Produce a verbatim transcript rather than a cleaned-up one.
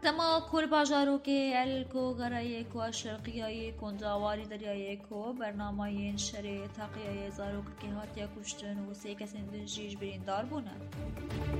دما کل باجارو که الکو غرای کو شرقیای کنداواری دریای کو برنامه شری تقیای زاروک که هاتیا کشتن و سه کسین دنجیج بریندار بونه.